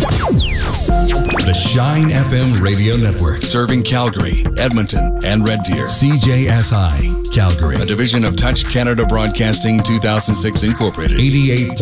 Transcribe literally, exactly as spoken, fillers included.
The Shine F M Radio Network, serving Calgary, Edmonton, and Red Deer. C J S I, Calgary, a division of Touch Canada Broadcasting two thousand six Incorporated. eighty-eight